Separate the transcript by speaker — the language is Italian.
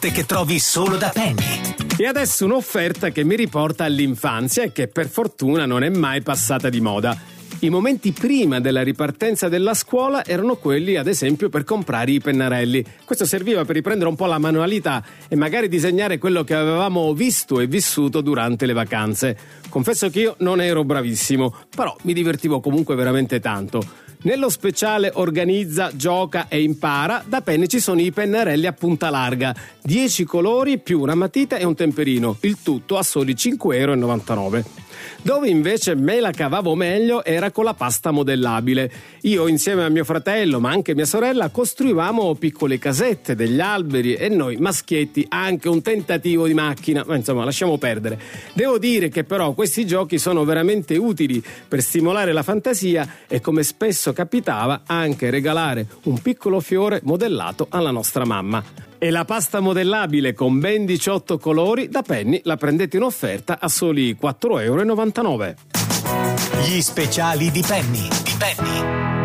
Speaker 1: che trovi solo da Penny.
Speaker 2: E adesso un'offerta che mi riporta all'infanzia e che per fortuna non è mai passata di moda. I momenti prima della ripartenza della scuola erano quelli, ad esempio, per comprare i pennarelli. Questo serviva per riprendere un po' la manualità e magari disegnare quello che avevamo visto e vissuto durante le vacanze. Confesso che io non ero bravissimo, però mi divertivo comunque veramente tanto. Nello speciale Organizza, Gioca e Impara, da Penny ci sono i pennarelli a punta larga, 10 colori più una matita e un temperino, il tutto a soli 5,99 €. Dove invece me la cavavo meglio era con la pasta modellabile. Io insieme a mio fratello, ma anche mia sorella, costruivamo piccole casette, degli alberi e noi maschietti anche un tentativo di macchina, ma insomma lasciamo perdere. Devo dire che però questi giochi sono veramente utili per stimolare la fantasia e, come spesso capitava, anche regalare un piccolo fiore modellato alla nostra mamma. E la pasta modellabile con ben 18 colori da Penny la prendete in offerta a soli 4,99 €.
Speaker 1: Gli speciali di Penny.